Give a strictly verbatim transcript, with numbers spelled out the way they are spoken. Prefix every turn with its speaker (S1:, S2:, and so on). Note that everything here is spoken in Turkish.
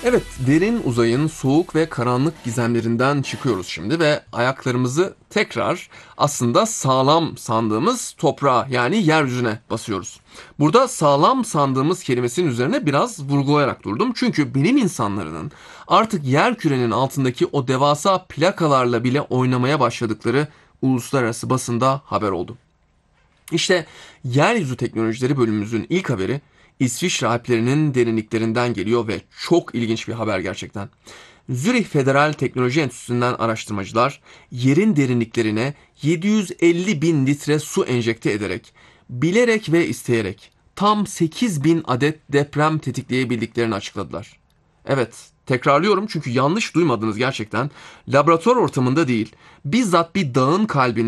S1: Evet, derin uzayın soğuk ve karanlık gizemlerinden çıkıyoruz şimdi ve ayaklarımızı tekrar aslında sağlam sandığımız toprağa yani yeryüzüne basıyoruz. Burada sağlam sandığımız kelimesinin üzerine biraz vurgulayarak durdum. Çünkü bilim insanlarının artık yer kürenin altındaki o devasa plakalarla bile oynamaya başladıkları uluslararası basında haber oldu. İşte yeryüzü teknolojileri bölümümüzün ilk haberi İsviçre Alplerinin derinliklerinden geliyor ve çok ilginç bir haber gerçekten. Zürih Federal Teknoloji Enstitüsü'nden araştırmacılar yerin derinliklerine yedi yüz elli bin litre su enjekte ederek, bilerek ve isteyerek tam sekiz bin adet deprem tetikleyebildiklerini açıkladılar. Evet, tekrarlıyorum çünkü yanlış duymadınız gerçekten. Laboratuvar ortamında değil, bizzat bir dağın kalbinde